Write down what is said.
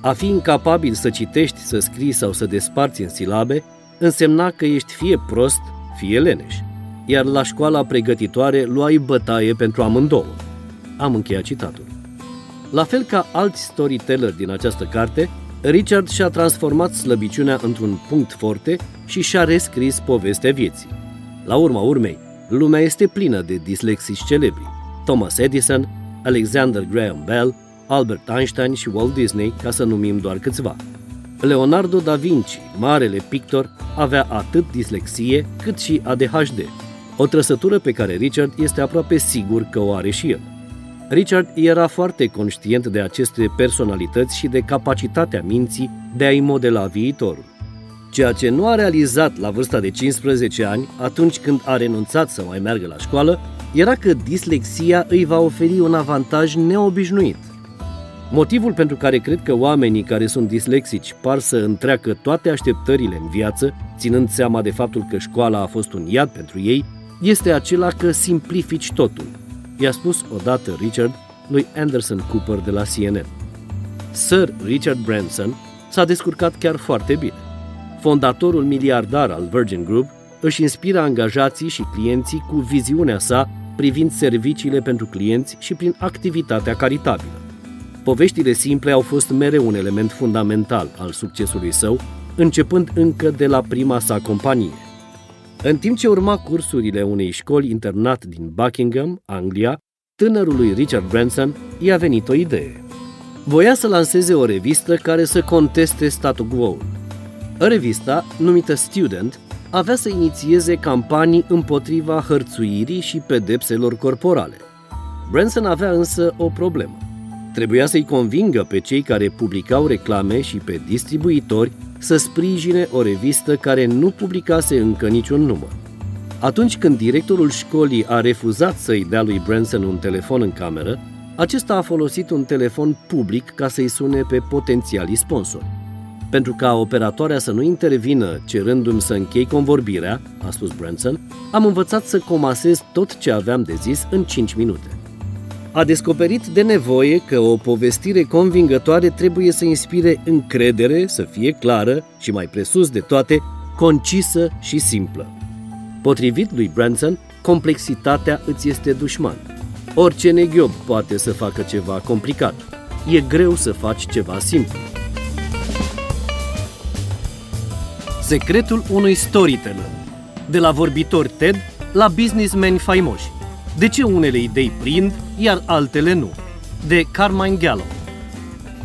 A fi incapabil să citești, să scrii sau să desparți în silabe însemna că ești fie prost, fie leneș, iar la școala pregătitoare luai bătaie pentru amândouă. Am încheiat citatul. La fel ca alți storyteller din această carte, Richard și-a transformat slăbiciunea într-un punct forte și și-a rescris povestea vieții. La urma urmei, lumea este plină de dislexici celebri: Thomas Edison, Alexander Graham Bell, Albert Einstein și Walt Disney, ca să numim doar câțiva. Leonardo da Vinci, marele pictor, avea atât dislexie cât și ADHD, o trăsătură pe care Richard este aproape sigur că o are și el. Richard era foarte conștient de aceste personalități și de capacitatea minții de a-i modela viitorul. Ceea ce nu a realizat la vârsta de 15 ani, atunci când a renunțat să mai meargă la școală, era că dislexia îi va oferi un avantaj neobișnuit. Motivul pentru care cred că oamenii care sunt dislexici par să întreacă toate așteptările în viață, ținând seama de faptul că școala a fost un iad pentru ei, este acela că simplifici totul, i-a spus odată Richard lui Anderson Cooper de la CNN. Sir Richard Branson s-a descurcat chiar foarte bine. Fondatorul miliardar al Virgin Group își inspiră angajații și clienții cu viziunea sa privind serviciile pentru clienți și prin activitatea caritabilă. Poveștile simple au fost mereu un element fundamental al succesului său, începând încă de la prima sa companie. În timp ce urma cursurile unei școli internat din Buckingham, Anglia, tânărului Richard Branson i-a venit o idee. Voia să lanseze o revistă care să conteste statu quo-ul. Revista, numită Student, avea să inițieze campanii împotriva hărțuirii și pedepselor corporale. Branson avea însă o problemă. Trebuia să-i convingă pe cei care publicau reclame și pe distribuitori să sprijine o revistă care nu publicase încă niciun număr. Atunci când directorul școlii a refuzat să-i dea lui Branson un telefon în cameră, acesta a folosit un telefon public ca să-i sune pe potențialii sponsori. Pentru ca operatoarea să nu intervină cerându-mi să închei convorbirea, a spus Branson, am învățat să comasez tot ce aveam de zis în 5 minute. A descoperit de nevoie că o povestire convingătoare trebuie să inspire încredere, să fie clară și, mai presus de toate, concisă și simplă. Potrivit lui Branson, complexitatea îți este dușman. Orice neghiob poate să facă ceva complicat. E greu să faci ceva simplu. Secretul unui storyteller. De la vorbitori TED la businessmeni faimoși. De ce unele idei prind, iar altele nu? De Carmine Gallo.